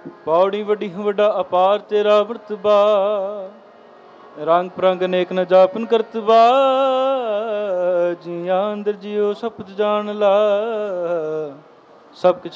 ਪੌੜੀ ਵੱਡੀ ਵੱਡਾ ਅਪਾਰ ਤੇਰਾ ਵਰਤਬਾ, ਰੰਗ ਪ੍ਰੰਗ ਅਨੇਕ ਨ ਜਾਪਨ ਕਰਤਬਾ। ਜੀਆਂ ਅੰਦਰ ਜਿਉ ਸਪਤ ਜਾਣ ਲਾ, ਸਭ ਕੁਛ